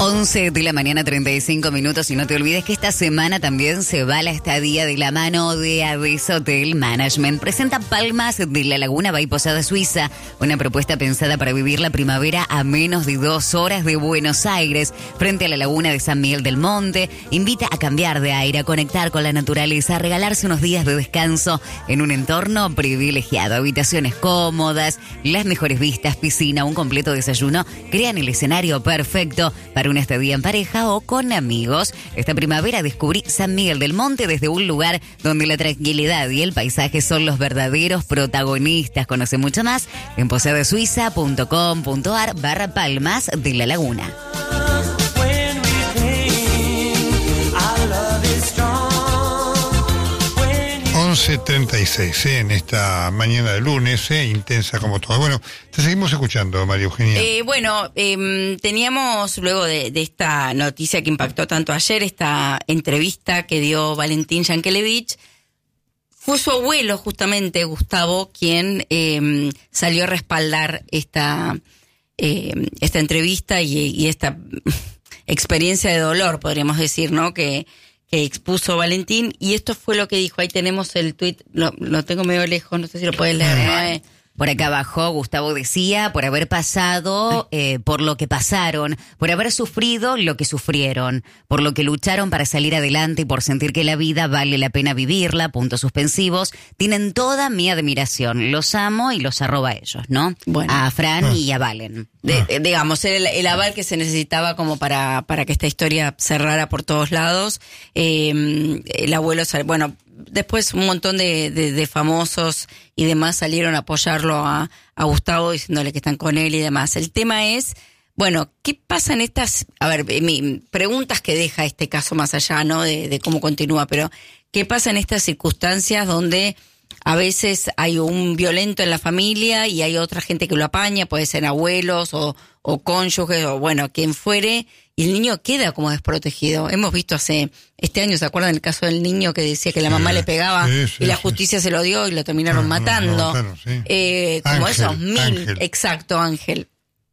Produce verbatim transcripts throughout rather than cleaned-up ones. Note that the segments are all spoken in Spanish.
once de la mañana, treinta y cinco minutos. Y no te olvides que esta semana también se va la estadía de la mano de Aves Hotel Management. Presenta Palmas de la Laguna Bay Posada Suiza, una propuesta pensada para vivir la primavera a menos de dos horas de Buenos Aires, frente a la laguna de San Miguel del Monte. Invita a cambiar de aire, a conectar con la naturaleza, a regalarse unos días de descanso en un entorno privilegiado. Habitaciones cómodas, las mejores vistas, piscina, un completo desayuno. Crean el escenario perfecto para una estadía en pareja o con amigos. Esta primavera descubrí San Miguel del Monte desde un lugar donde la tranquilidad y el paisaje son los verdaderos protagonistas. Conoce mucho más en posadasuiza.com.ar barra Palmas de la Laguna. once treinta y seis, ¿eh? En esta mañana de lunes, ¿eh? Intensa como todo. Bueno, te seguimos escuchando, María Eugenia. Eh, bueno, eh, teníamos luego de, de esta noticia que impactó tanto ayer, esta entrevista que dio Valentín Yankelevich. Fue su abuelo, justamente, Gustavo, quien eh, salió a respaldar esta, eh, esta entrevista y, y esta experiencia de dolor, podríamos decir, ¿no? Que que expuso Valentín, y esto fue lo que dijo. Ahí tenemos el tuit, lo, lo tengo medio lejos, no sé si lo puedes leer, ¿no? Eh, Por acá abajo, Gustavo decía, por haber pasado eh, por lo que pasaron, por haber sufrido lo que sufrieron, por lo que lucharon para salir adelante y por sentir que la vida vale la pena vivirla, puntos suspensivos, tienen toda mi admiración. Los amo y los arroba a ellos, ¿no? Bueno. A Fran ah. y a Valen. De, de, digamos, el, el aval que se necesitaba como para, para que esta historia cerrara por todos lados. Eh, el abuelo, bueno... Después un montón de, de, de famosos y demás salieron a apoyarlo a, a Gustavo, diciéndole que están con él y demás. El tema es, bueno, ¿qué pasa en estas, a ver, mi, preguntas que deja este caso más allá, ¿no? De, de cómo continúa, pero ¿qué pasa en estas circunstancias donde a veces hay un violento en la familia y hay otra gente que lo apaña, puede ser abuelos o, o cónyuges o bueno, quien fuere, y el niño queda como desprotegido? Hemos visto hace este año, ¿se acuerdan el caso del niño que decía que la mamá sí, le pegaba sí, sí, y la justicia sí. se lo dio y lo terminaron no, matando? No, no, claro, sí. eh, como Ángel, esos mil, Ángel. exacto, Ángel.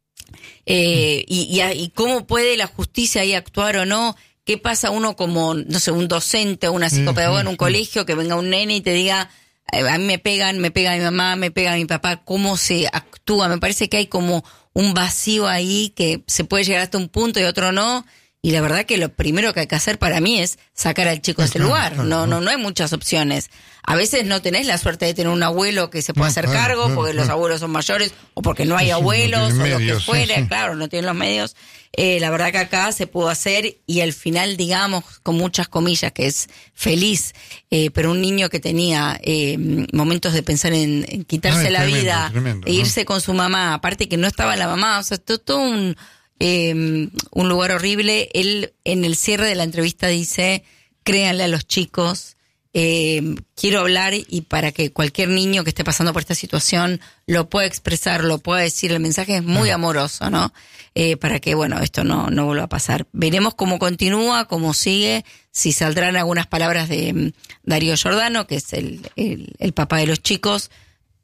Eh, y, y, y cómo puede la justicia ahí actuar o no. ¿Qué pasa uno como, no sé, un docente o una psicopedagoga sí, sí, en un sí. colegio, que venga un nene y te diga, a mí me pegan, me pega mi mamá, me pega mi papá? ¿Cómo se actúa? Me parece que hay como un vacío ahí que se puede llegar hasta un punto y otro no. Y la verdad que lo primero que hay que hacer para mí es sacar al chico de ese lugar. No, no, no hay muchas opciones. A veces no tenés la suerte de tener un abuelo que se pueda no, hacer claro, cargo claro, porque claro. los abuelos son mayores o porque no hay sí, abuelos no o medios, lo que fuera. Sí, sí. Claro, no tienen los medios. Eh, la verdad que acá se pudo hacer y al final, digamos, con muchas comillas, que es feliz. Eh, pero un niño que tenía eh, momentos de pensar en, en quitarse Ay, la tremendo, vida, tremendo, e irse ¿no? con su mamá, aparte que no estaba la mamá, o sea, todo, todo un... Eh, un lugar horrible. Él en el cierre de la entrevista dice, créanle a los chicos, eh, quiero hablar y para que cualquier niño que esté pasando por esta situación lo pueda expresar, lo pueda decir. El mensaje es muy amoroso, ¿no? Eh, para que, bueno, esto no, no vuelva a pasar. Veremos cómo continúa, cómo sigue, si saldrán algunas palabras de um, Darío Giordano, que es el, el, el papá de los chicos,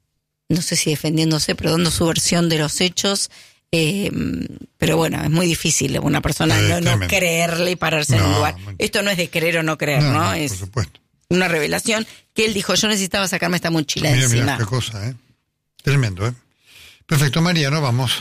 no sé si defendiéndose, pero dando su versión de los hechos. Eh, pero bueno, es muy difícil una persona no, no creerle y pararse no, en un lugar. Esto no es de creer o no creer, ¿no? ¿no? Es por supuesto. Una revelación que él dijo, yo necesitaba sacarme esta mochila mira, encima. Mira qué cosa, ¿eh? Tremendo, ¿eh? Perfecto, Mariano, vamos.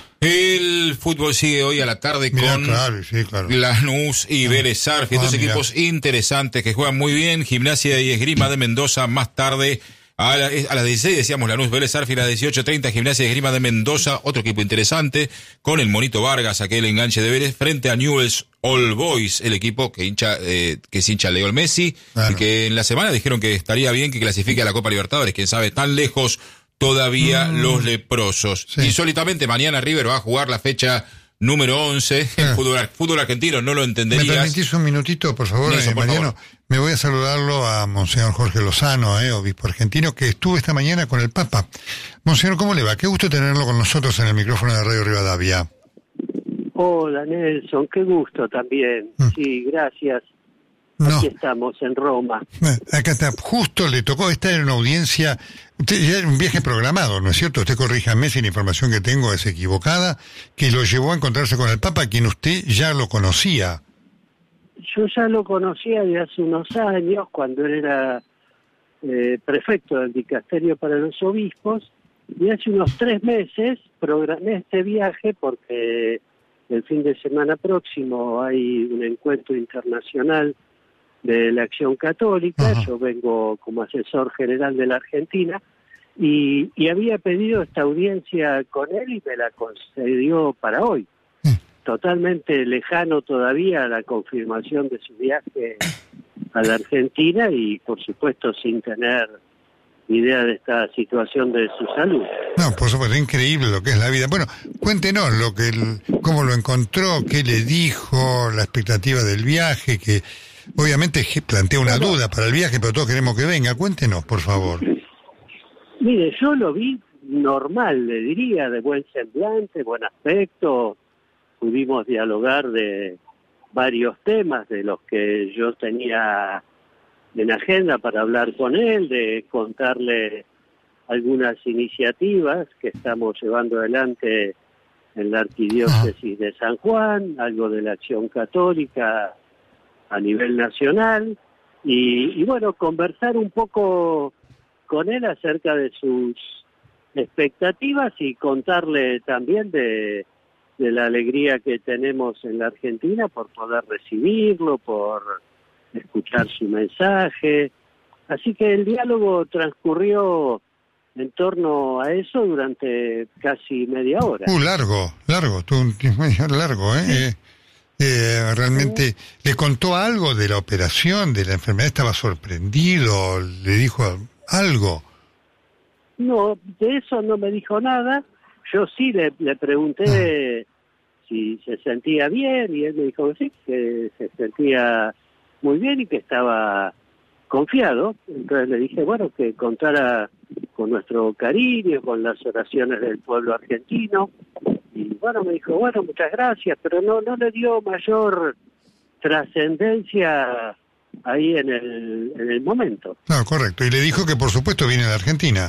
El fútbol sigue hoy a la tarde mira, con claro, sí, claro. Lanús y ah, Vélez Sarsfield, ah, dos mira. equipos interesantes que juegan muy bien. Gimnasia y Esgrima de Mendoza más tarde. A, la, a las dieciséis decíamos Lanús, Vélez Sarsfield a las dieciocho treinta, Gimnasia y Esgrima de Mendoza, otro equipo interesante, con el Monito Vargas, aquel enganche de Vélez, frente a Newell's Old Boys, el equipo que hincha, eh, que es hincha Leo Messi, claro. y que en la semana dijeron que estaría bien que clasifique a la Copa Libertadores, quién sabe, tan lejos todavía mm. los leprosos. Sí. Insólitamente, mañana River va a jugar la fecha número once, sí. el fútbol, fútbol argentino, no lo entenderías. ¿Me permitís un minutito, por favor, Eso, eh, por Mariano? Favor. Me voy a saludarlo a Monseñor Jorge Lozano, eh, obispo argentino, que estuvo esta mañana con el Papa. Monseñor, ¿cómo le va? Qué gusto tenerlo con nosotros en el micrófono de Radio Rivadavia. Hola, Nelson, qué gusto también. Mm. Sí, gracias. No. Aquí estamos, en Roma. Acá está, justo le tocó estar en una audiencia, usted, ya era un viaje programado, ¿no es cierto? Usted corríjame si la información que tengo es equivocada, que lo llevó a encontrarse con el Papa, quien usted ya lo conocía. Yo ya lo conocía de hace unos años, cuando él era eh, prefecto del dicasterio para los obispos, y hace unos tres meses programé este viaje porque el fin de semana próximo hay un encuentro internacional de la Acción Católica. Ajá. Yo vengo como asesor general de la Argentina y, y había pedido esta audiencia con él y me la concedió para hoy. Sí. Totalmente lejano todavía a la confirmación de su viaje a la Argentina y por supuesto sin tener idea de esta situación de su salud. No, por supuesto, increíble lo que es la vida. Bueno, cuéntenos lo que él, cómo lo encontró, qué le dijo, la expectativa del viaje, que obviamente plantea una bueno, duda para el viaje, pero todos queremos que venga. Cuéntenos, por favor. Mire, yo lo vi normal, le diría, de buen semblante, buen aspecto. Pudimos dialogar de varios temas de los que yo tenía en agenda para hablar con él, de contarle algunas iniciativas que estamos llevando adelante en la Arquidiócesis de San Juan, algo de la Acción Católica a nivel nacional, y, y bueno, conversar un poco con él acerca de sus expectativas y contarle también de, de la alegría que tenemos en la Argentina por poder recibirlo, por escuchar su mensaje. Así que el diálogo transcurrió en torno a eso durante casi media hora. Uh, largo, largo, tú un medio largo, ¿eh? Sí. eh, eh realmente, sí. ¿Le contó algo de la operación, de la enfermedad? ¿Estaba sorprendido? ¿Le dijo algo? No, de eso no me dijo nada. Yo sí le, le pregunté ah. si se sentía bien y él me dijo que sí, que se sentía muy bien y que estaba confiado. Entonces le dije, bueno, que contara con nuestro cariño, con las oraciones del pueblo argentino. Y bueno, me dijo, bueno, muchas gracias, pero no no le dio mayor trascendencia ahí en el, en el momento. No, correcto. Y le dijo que por supuesto viene de Argentina.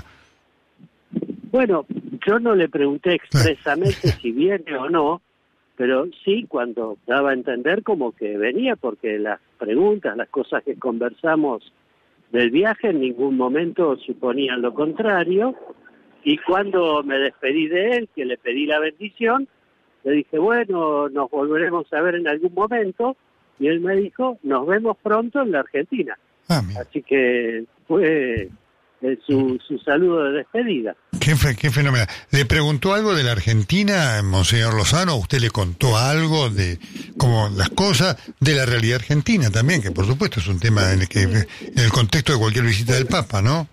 Bueno, yo no le pregunté expresamente si viene o no, pero sí cuando daba a entender como que venía, porque las preguntas, las cosas que conversamos del viaje en ningún momento suponían lo contrario, y cuando me despedí de él, que le pedí la bendición, le dije, bueno, nos volveremos a ver en algún momento, y él me dijo, nos vemos pronto en la Argentina. Ah, así que fue eh, su, su saludo de despedida. Qué, qué fenomenal. ¿Le preguntó algo de la Argentina, Monseñor Lozano? ¿Usted le contó algo de como las cosas de la realidad argentina también? Que por supuesto es un tema en el, que, en el contexto de cualquier visita del Papa, ¿no?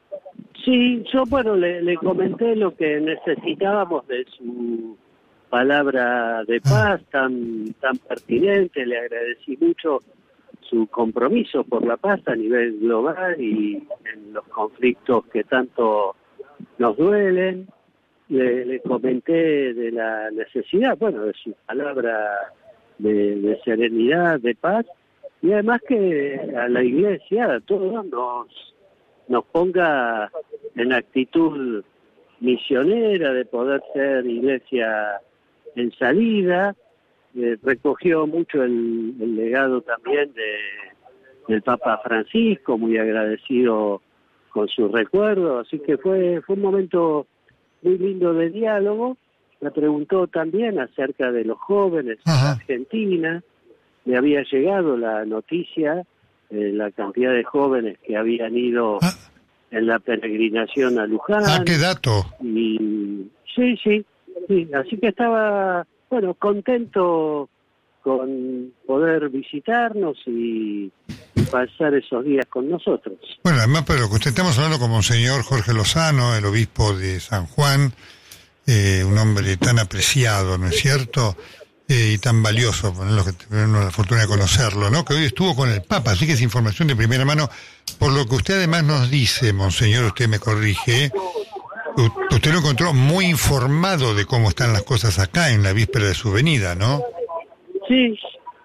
Sí, yo bueno, le, le comenté lo que necesitábamos de su palabra de paz tan, tan pertinente. Le agradecí mucho su compromiso por la paz a nivel global y en los conflictos que tanto nos duelen. Le, le comenté de la necesidad, bueno, de su palabra de, de serenidad, de paz, y además que a la Iglesia, a todos, nos, nos ponga en actitud misionera de poder ser Iglesia en salida. Eh, recogió mucho el, el legado también de, del Papa Francisco, muy agradecido con su recuerdo, así que fue fue un momento muy lindo de diálogo. Me preguntó también acerca de los jóvenes en Argentina. Le había llegado la noticia de la cantidad de jóvenes que habían ido ah. en la peregrinación a Luján. Ah, qué dato. Y sí, sí, sí, así que estaba, bueno, contento con poder visitarnos y pasar esos días con nosotros. Bueno, además, pero que usted estamos hablando con Monseñor Jorge Lozano, el obispo de San Juan, eh, un hombre tan apreciado, ¿no es cierto? Eh, y tan valioso, por lo que tenemos la fortuna de conocerlo, ¿no? Que hoy estuvo con el Papa, así que es información de primera mano. Por lo que usted además nos dice, Monseñor, usted me corrige, usted lo encontró muy informado de cómo están las cosas acá en la víspera de su venida, ¿no? Sí,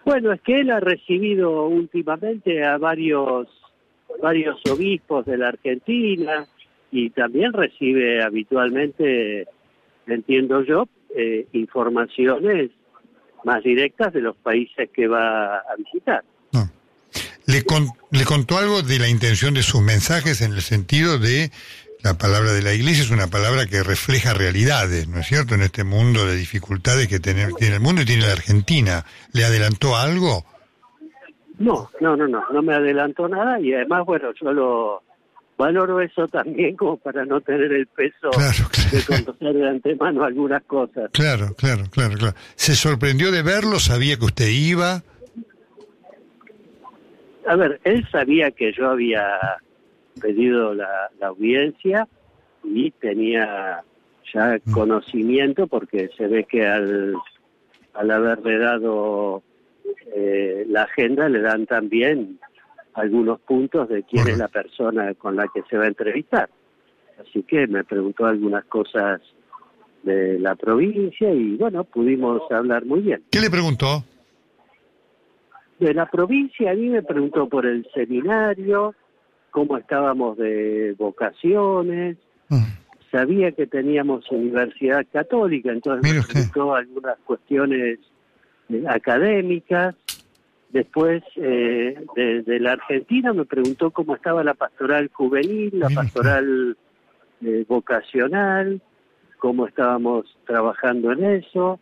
Bueno, es que él ha recibido últimamente a varios, varios obispos de la Argentina y también recibe habitualmente, entiendo yo, eh, informaciones más directas de los países que va a visitar. No. ¿Le, con, ¿Le contó algo de la intención de sus mensajes en el sentido de la palabra de la Iglesia es una palabra que refleja realidades, ¿no es cierto? En este mundo de dificultades que tiene, tiene el mundo y tiene la Argentina. ¿Le adelantó algo? No, no, no, no, no me adelantó nada y además, bueno, yo lo valoro eso también como para no tener el peso claro, claro. de conocer de antemano algunas cosas. Claro, claro, claro, claro. ¿Se sorprendió de verlo? ¿Sabía que usted iba? A ver, él sabía que yo había pedido la, la audiencia y tenía ya conocimiento porque se ve que al, al haberle dado eh, la agenda le dan también algunos puntos de quién es la persona con la que se va a entrevistar. Así que me preguntó algunas cosas de la provincia y bueno, pudimos hablar muy bien. ¿Qué le preguntó? De la provincia a mí me preguntó por el seminario, cómo estábamos de vocaciones, uh. sabía que teníamos universidad católica, entonces Mire me usted. preguntó algunas cuestiones eh, académicas. Después, eh, de, de la Argentina, me preguntó cómo estaba la pastoral juvenil, la Mire pastoral eh, vocacional, cómo estábamos trabajando en eso,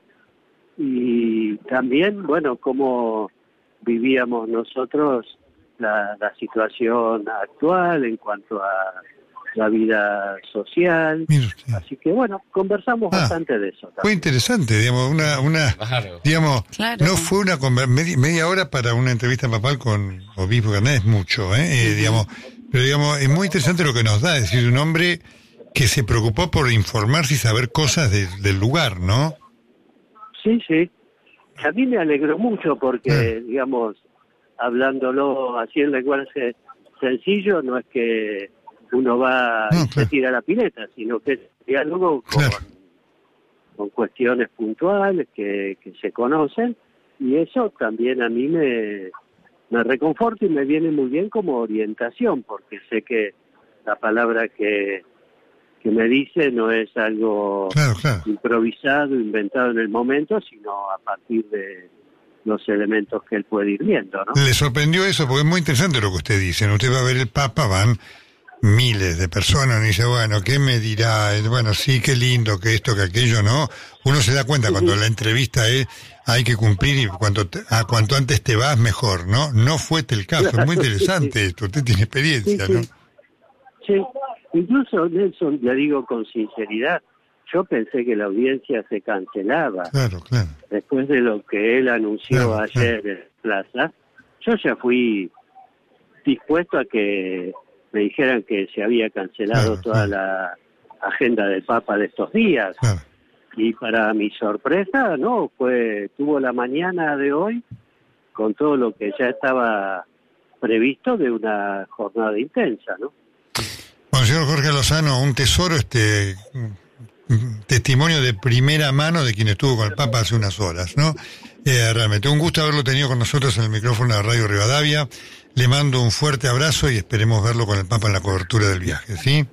y también, bueno, cómo vivíamos nosotros la, la situación actual en cuanto a la vida social. Así que bueno, conversamos ah, bastante de eso también. Fue interesante, digamos, una, una claro. digamos, claro. no fue una media, media hora para una entrevista papal con obispo Garnet, es mucho, ¿eh? eh digamos, pero digamos, es muy interesante lo que nos da, es decir, un hombre que se preocupó por informarse y saber cosas de, del lugar, ¿no? Sí, sí. A mí me alegró mucho porque, ah. digamos, hablándolo así en lenguaje sencillo, no es que uno va no, y claro. se tira a la pileta, sino que es diálogo con, claro. con cuestiones puntuales que, que se conocen, y eso también a mí me, me reconforta y me viene muy bien como orientación, porque sé que la palabra que, que me dice no es algo claro, claro. improvisado, inventado en el momento, sino a partir de los elementos que él puede ir viendo, ¿no? Le sorprendió eso, porque es muy interesante lo que usted dice. Usted va a ver el Papa, van miles de personas, uno dice, bueno, ¿qué me dirá? Bueno, sí, qué lindo, que esto, que aquello, ¿no? Uno se da cuenta cuando la entrevista es, hay que cumplir y cuanto, te, a cuanto antes te vas, mejor, ¿no? No fue el caso, claro, es muy interesante sí, sí. esto, usted tiene experiencia, sí, ¿no? Sí. sí, incluso Nelson, le digo con sinceridad, yo pensé que la audiencia se cancelaba. Claro, claro. Después de lo que él anunció claro, ayer claro. en Plaza, yo ya fui dispuesto a que me dijeran que se había cancelado claro, toda claro. la agenda del Papa de estos días. Claro. Y para mi sorpresa, no, fue tuvo la mañana de hoy con todo lo que ya estaba previsto de una jornada intensa, ¿no? Bueno, señor Jorge Lozano, un tesoro este testimonio de primera mano de quien estuvo con el Papa hace unas horas, ¿no? Eh, realmente un gusto haberlo tenido con nosotros en el micrófono de Radio Rivadavia. Le mando un fuerte abrazo y esperemos verlo con el Papa en la cobertura del viaje, ¿sí?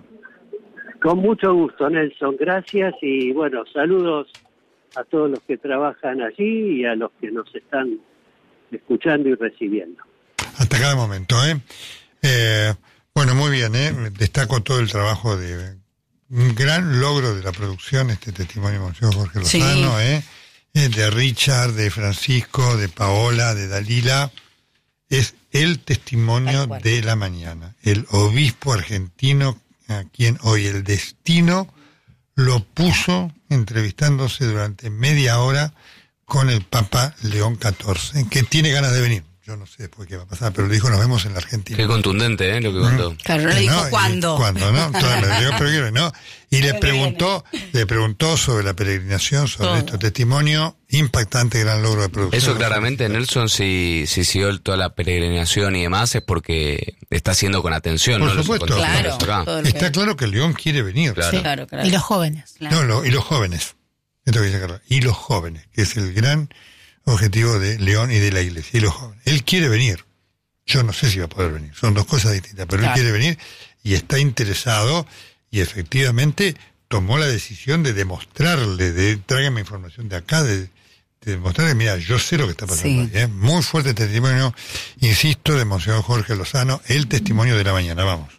Con mucho gusto, Nelson. Gracias y, bueno, saludos a todos los que trabajan allí y a los que nos están escuchando y recibiendo. Hasta cada momento, ¿eh? eh bueno, muy bien, ¿eh? Destaco todo el trabajo de... Un gran logro de la producción, este testimonio de Monseñor Jorge Lozano, sí. ¿eh? De Richard, de Francisco, de Paola, de Dalila. Es el testimonio de la mañana. El obispo argentino, a quien hoy el destino lo puso entrevistándose durante media hora con el Papa León catorce, que tiene ganas de venir. Yo no sé después qué va a pasar, pero le dijo, nos vemos en la Argentina. Qué contundente, ¿eh? Lo que contó. Claro, no le dijo cuándo. ¿Cuándo, no? Claro, le dijo, pero no. Y le preguntó, le preguntó sobre la peregrinación, sobre este testimonio, impactante, gran logro de producción. Eso claramente, Nelson, si, si siguió toda la peregrinación y demás, es porque está haciendo con atención. Por ¿no? supuesto. Claro, está que... claro que el León quiere venir. Claro. Sí, claro, claro. Y los jóvenes. Claro. No, lo, y los jóvenes. Esto que dice Carlos. Y los jóvenes, que es el gran objetivo de León y de la Iglesia y los jóvenes. Él quiere venir. Yo no sé si va a poder venir. Son dos cosas distintas, pero claro, él quiere venir y está interesado y efectivamente tomó la decisión de demostrarle, de tráigame información de acá, de, de demostrarle, mira, yo sé lo que está pasando. Sí. Ahí, ¿eh? Muy fuerte testimonio, insisto, de Monseñor Jorge Lozano, el testimonio de la mañana. Vamos.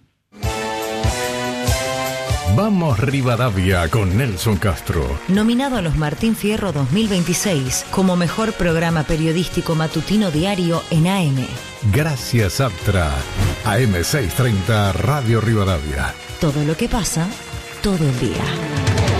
Vamos Rivadavia con Nelson Castro. Nominado a los Martín Fierro dos mil veintiséis como mejor programa periodístico matutino diario en A M. Gracias Aptra. A M seiscientos treinta Radio Rivadavia. Todo lo que pasa, todo el día.